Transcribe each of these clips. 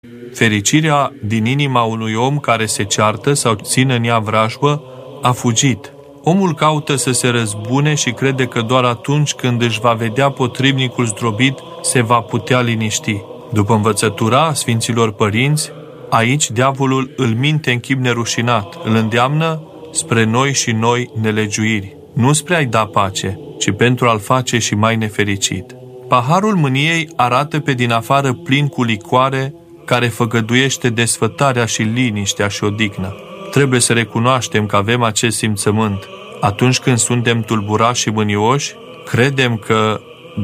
Fericirea din inima unui om care se ceartă sau ține în ea vrajbă a fugit. Omul caută să se răzbune și crede că doar atunci când își va vedea potrivnicul zdrobit se va putea liniști. După învățătura Sfinților Părinți, aici diavolul îl minte în chip nerușinat, îl îndeamnă spre noi și noi nelegiuiri, nu spre a-i da pace, ci pentru a-l face și mai nefericit. Paharul mâniei arată pe din afară plin cu licoare care făgăduiește desfătarea și liniștea și odihnă. Trebuie să recunoaștem că avem acest simțământ. Atunci când suntem tulburași și mânioși, credem că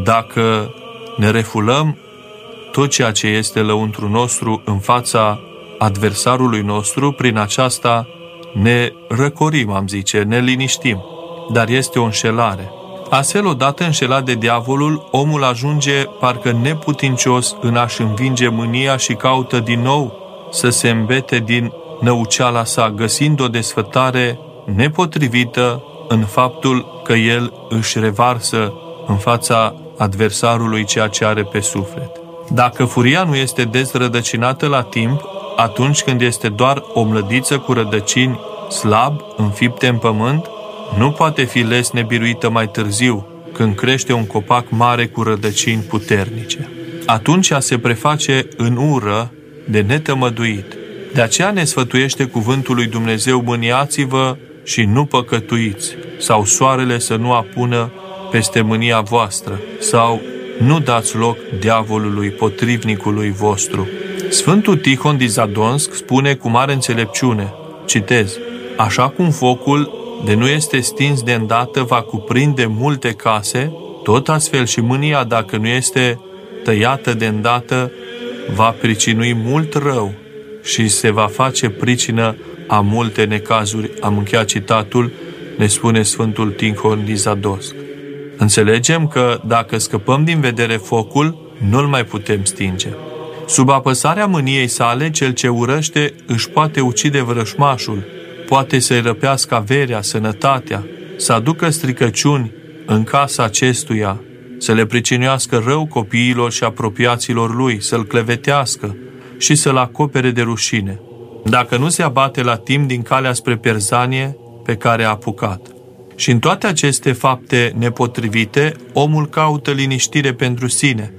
dacă ne refulăm tot ceea ce este lăuntru nostru în fața adversarului nostru, prin aceasta ne răcorim, am zice, ne liniștim. Dar este o înșelare. Astfel, odată înșelat de diavolul, omul ajunge parcă neputincios în a-și învinge mânia și caută din nou să se îmbete din năuceala sa, găsind o desfătare nepotrivită în faptul că el își revarsă în fața adversarului ceea ce are pe suflet. Dacă furia nu este dezrădăcinată la timp, atunci când este doar o mlădiță cu rădăcini slab, înfipte în pământ, nu poate fi lesne biruită mai târziu, când crește un copac mare cu rădăcini puternice. Atunci ea se preface în ură de netămăduit. De aceea ne sfătuiește cuvântul lui Dumnezeu: mâniați-vă și nu păcătuiți, sau soarele să nu apună peste mânia voastră, sau nu dați loc diavolului, potrivnicului vostru. Sfântul Tihon din Zadonsk spune cu mare înțelepciune, citez: așa cum focul de nu este stins de îndată va cuprinde multe case, tot astfel și mânia, dacă nu este tăiată de îndată, va pricinui mult rău și se va face pricină a multe necazuri. Am încheiat citatul, ne spune Sfântul Tihon din Zadonsk. Înțelegem că dacă scăpăm din vedere focul, nu-l mai putem stinge. Sub apăsarea mâniei sale, cel ce urăște își poate ucide vrășmașul, poate să-i răpească averea, sănătatea, să aducă stricăciuni în casa acestuia, să le pricinuiască rău copiilor și apropiaților lui, să-l clevetească și să-l acopere de rușine, dacă nu se abate la timp din calea spre perzanie pe care a apucat. Și în toate aceste fapte nepotrivite, omul caută liniștire pentru sine,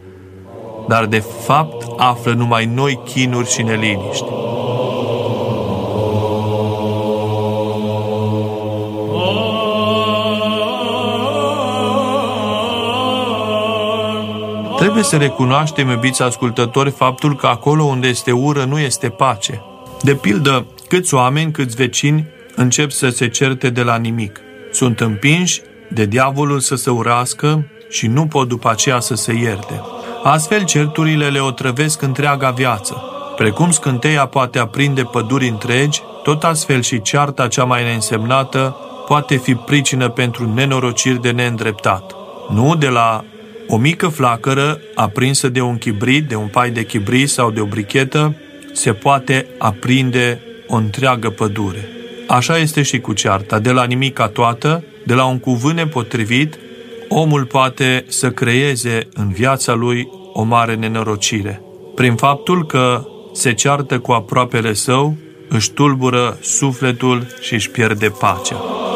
dar de fapt află numai noi chinuri și neliniști. Trebuie să recunoaștem, iubiți ascultători, faptul că acolo unde este ură nu este pace. De pildă, câți oameni, câți vecini încep să se certe de la nimic. Sunt împinși de diavolul să se urască și nu pot după aceea să se ierte. Astfel, certurile le otrăvesc întreaga viață. Precum scânteia poate aprinde păduri întregi, tot astfel și cearta cea mai neînsemnată poate fi pricină pentru nenorociri de neîndreptat. Nu de la o mică flacără aprinsă de un chibrit, de un pai de chibrit sau de o brichetă, se poate aprinde o întreagă pădure. Așa este și cu cearta. De la nimica toată, de la un cuvânt nepotrivit, omul poate să creeze în viața lui o mare nenorocire. Prin faptul că se ceartă cu aproapele său, își tulbură sufletul și își pierde pacea.